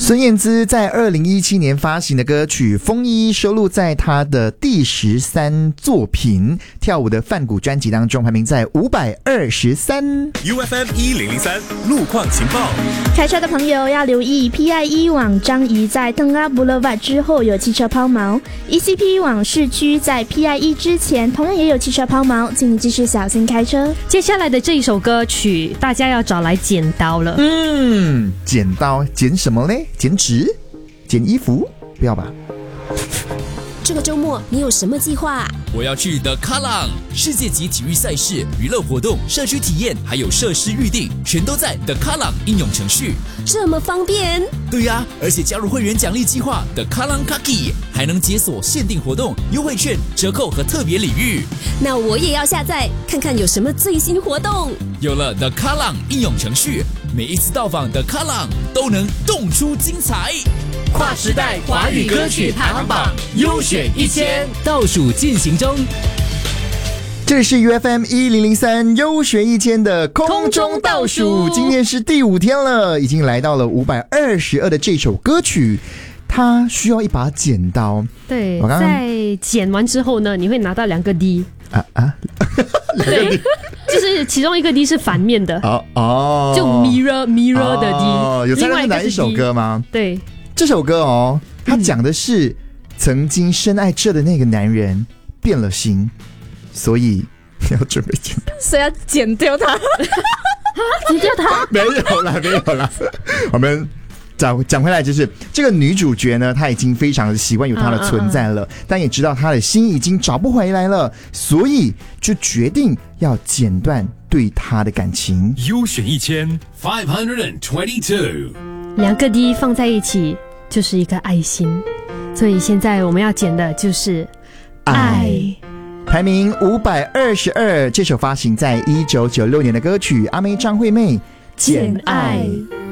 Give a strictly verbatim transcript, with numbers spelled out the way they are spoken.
孙燕姿在二零一七年发行的歌曲《风衣》收录在她的第十三作品《跳舞的梵谷》专辑当中，排名在五百二十三。 U F M 一零零三路况情报。 开车的朋友要留意 P I E 往樟宜在登阿 Boulevard 之后有汽车抛锚 ，E C P 往市区在 P I E 之前同样也有汽车抛锚，请你继续小心开车。 接下来的这一首歌曲，大家要找来剪刀了。 嗯，剪刀剪什么嘞？剪纸？剪衣服？不要吧。 这个周末你有什么计划？ 我要去 The Kallang 世界级体育赛事、娱乐活动、社区体验，还有设施预定，全都在 The Kallang 应用程序。 这么方便？ 对呀、啊，而且加入会员奖励计划 The Kallang Kaki， 还能解锁限定活动、优惠券、折扣和特别礼遇。 那我也要下载看看有什么最新活动。 有了 The Kallang 应用程序，每一次到访 The Kallang 都能动出精彩。 跨时代华语歌曲排行榜优选一千倒数进行中。 这里是 U F M 一零零三优选一千的空中倒数，今天是第五天了，已经来到了五百二十二的这首歌曲。它需要一把剪刀。 对， 我刚刚在剪完之后呢，你会拿到两个 D 啊啊， 对，就是其中一个 D 是反面的， 哦哦， 就 mirror mirror 的 D， 哦，有猜到是哪一首歌吗？ 对， 这首歌哦，它讲的是曾经深爱着的那个男人变了心，所以要准备剪刀， 所以要剪掉它， 剪掉它？ 没有啦，没有啦，我们。讲讲回来，就是这个女主角呢，她已经非常的习惯有她的存在了，嗯嗯嗯，但也知道她的心已经找不回来了，所以就决定要剪断对她的感情。 优选一千 five hundred twenty-two， 两个 D 放在一起就是一个爱心，所以现在我们要剪的就是爱。 排名五百二十二，这首发行在一九九六年的歌曲，阿妹张惠妹《简爱》。